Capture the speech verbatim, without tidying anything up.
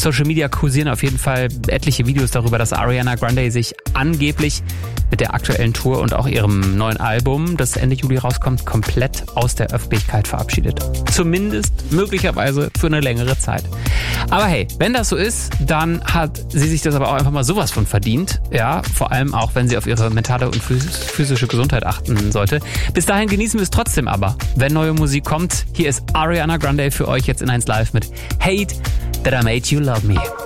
Social Media kursieren auf jeden Fall etliche Videos darüber, dass Ariana Grande sich angeblich mit der aktuellen Tour und auch ihrem neuen Album, das Ende Juli rauskommt, komplett aus der Öffentlichkeit verabschiedet. Zumindest möglicherweise für eine längere Zeit. Aber hey, wenn das so ist, dann hat sie sich das aber auch einfach mal sowas von verdient. Ja, vor allem auch, wenn sie auf ihre mentale und physische Gesundheit achten sollte. Bis dahin genießen wir es trotzdem aber, wenn neue Musik kommt. Hier ist Ariana Grande für euch jetzt in eins Live mit Hate That I Made You Love Me.